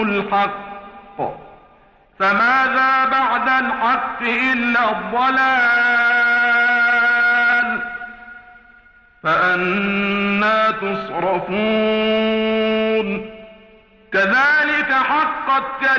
الحق، فماذا بعد الحق إلا الضلال، فأنى تصرفون. كذلك حقت